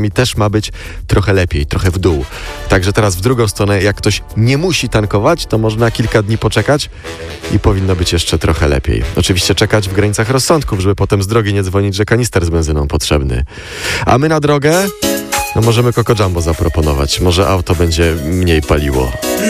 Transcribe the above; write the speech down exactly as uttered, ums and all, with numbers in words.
I też ma być trochę lepiej, trochę w dół. Także teraz w drugą stronę, jak ktoś nie musi tankować, to można kilka dni poczekać i powinno być jeszcze trochę lepiej. Oczywiście czekać w granicach rozsądków, żeby potem z drogi nie dzwonić, że kanister z benzyną potrzebny. A my na drogę? No możemy Coco Jumbo zaproponować. Może auto będzie mniej paliło.